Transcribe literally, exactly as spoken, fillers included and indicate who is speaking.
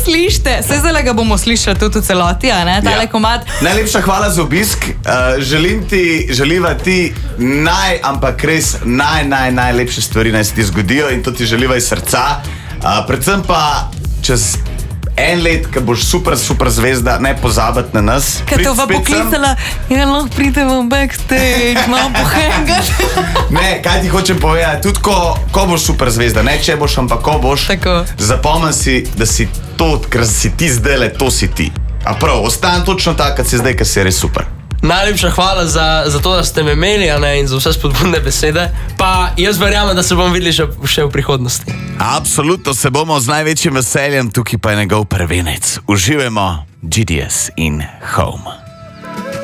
Speaker 1: slišite, se zdaj ga bomo slišali tudi v celoti, a ne, tale ja. komad.
Speaker 2: Najlepša hvala za obisk. Uh, želim ti, želiva ti naj, ampak res naj, naj, najlepše stvari naj se ti zgodijo in to ti želiva iz srca. Uh, predvsem pa čez en let, ko boš super, super zvezda, ne pozabiti na nas.
Speaker 1: Kad te bo poklicala in lahko pridemo backstage, malo pohengati.
Speaker 2: Ne, kaj ti hočem povedati, tudi ko, ko boš super zvezda, ne če boš, ampak ko boš, zapomni si, da si to, ker si ti zdajle, to si ti. A prav, ostani točno tako, kot si zdaj, ker si res super.
Speaker 3: Najlepša hvala za, za to, da ste me imeli, a ne, in za vse spodbudne besede. Pa jaz verjamem, da se bomo videli še, še v prihodnosti.
Speaker 2: Absolutno se bomo z največjim veseljem, tukaj pa je njegov prvenec. Uživajmo G D S in Home.